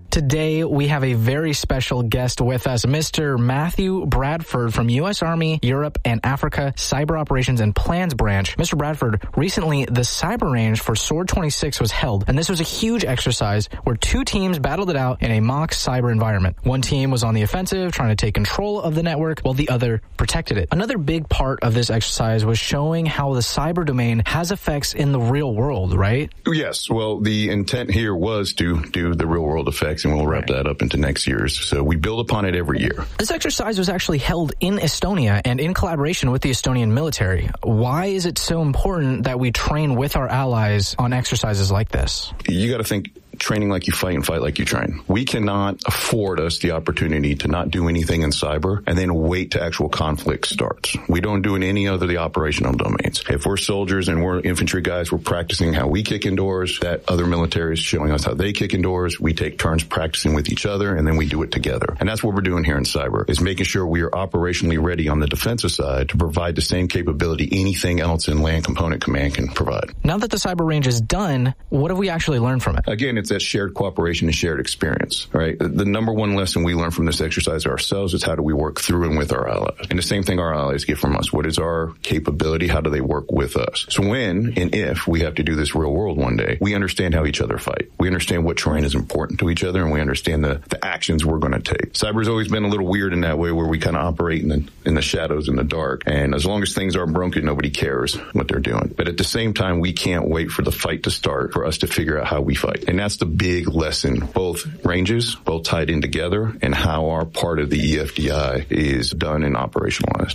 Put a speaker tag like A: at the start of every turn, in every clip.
A: Today, we have a very special guest with us, Mr. Matthew Bradford from U.S. Army, Europe, and Africa Cyber Operations and Plans Branch. Mr. Bradford, recently the cyber range for Sword 26 was held, and this was a huge exercise where two teams battled it out in a mock cyber environment. One team was on the offensive, trying to take control of the network, while the other protected it. Another big part of this exercise was showing how the cyber domain has effects in the real world, right?
B: Yes. Well, the intent here was to do the real world effects, and we'll wrap that up into next year's. So we build upon it every year.
A: This exercise was actually held in Estonia and in collaboration with the Estonian military. Why is it so important that we train with our allies on exercises like this?
B: You got to think training like you fight and fight like you train. We cannot afford us the opportunity to not do anything in cyber and then wait to actual conflict starts. We don't do it in any other of the operational domains. If we're soldiers and we're infantry guys, we're practicing how we kick indoors. That other military is showing us how they kick indoors. We take turns practicing with each other, and then we do it together. And that's what we're doing here in cyber, is making sure we are operationally ready on the defensive side to provide the same capability anything else in Land Component Command can provide.
A: Now that the cyber range is done, what have we actually learned from it?
B: Again, it's that shared cooperation and shared experience, right? The number one lesson we learn from this exercise ourselves is how do we work through and with our allies? And the same thing our allies get from us. What is our capability? How do they work with us? So when and if we have to do this real world one day, we understand how each other fight. We understand what terrain is important to each other, and we understand the actions we're going to take. Cyber's always been a little weird in that way, where we kind of operate in the shadows, in the dark. And as long as things aren't broken, nobody cares what they're doing. But at the same time, we can't wait for the fight to start for us to figure out how we fight. And that's the big lesson, both ranges, both tied in together, and how our part of the EFDI is done and operationalized.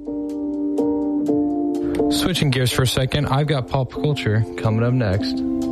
C: Switching gears for a second, I've got pop culture coming up next.